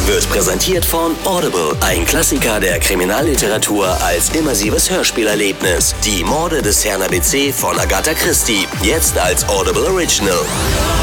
wird präsentiert von Audible, ein Klassiker der Kriminalliteratur als immersives Hörspielerlebnis. Die Morde des Herrn ABC von Agatha Christie, jetzt als Audible Original.